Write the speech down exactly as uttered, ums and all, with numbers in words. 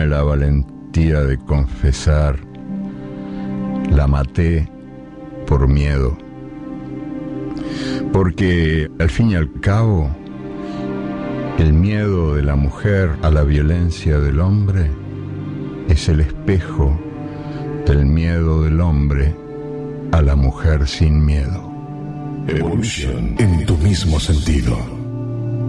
tiene la valentía de confesar: la maté por miedo. Porque al fin y al cabo, el miedo de la mujer a la violencia del hombre es el espejo del miedo del hombre a la mujer sin miedo. Evolution en tu mismo sentido.